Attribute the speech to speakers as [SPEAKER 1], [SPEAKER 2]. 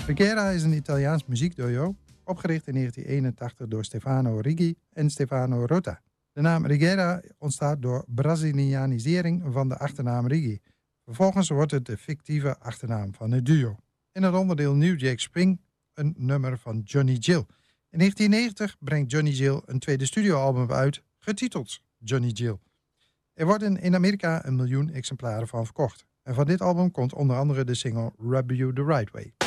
[SPEAKER 1] Righiera is een Italiaans muziekduo, opgericht in 1981 door Stefano Righi en Stefano Rota. De naam Righiera ontstaat door Brazilianisering van de achternaam Righi. Vervolgens wordt het de fictieve achternaam van het duo. In het onderdeel New Jack Spring een nummer van Johnny Gill. In 1990 brengt Johnny Gill een tweede studioalbum uit, getiteld Johnny Gill. Er worden in Amerika 1 miljoen exemplaren van verkocht. En van dit album komt onder andere de single Rub You the Right Way.